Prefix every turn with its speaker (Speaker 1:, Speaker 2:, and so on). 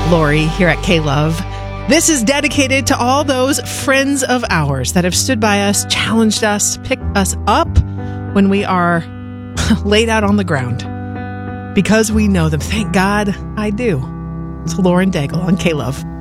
Speaker 1: Lori here at K-Love. This is dedicated to all those friends of ours that have stood by us, challenged us, picked us up when we are laid out on the ground. Because we know them. Thank God I do. It's Lauren Daigle on K-Love.